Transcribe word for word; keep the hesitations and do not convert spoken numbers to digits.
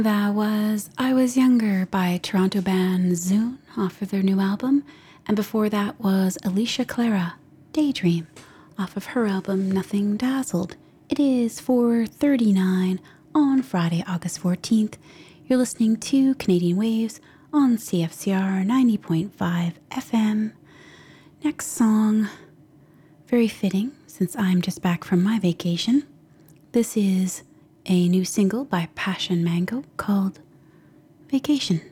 That was I Was Younger by Toronto band Zune off of their new album. And before that was Alicia Clara, Daydream, off of her album Nothing Dazzled. It is four thirty-nine on Friday, August fourteenth. You're listening to Canadian Waves on C F C R ninety point five F M. Next song, very fitting since I'm just back from my vacation. This is a new single by Passion Mango called Vacation.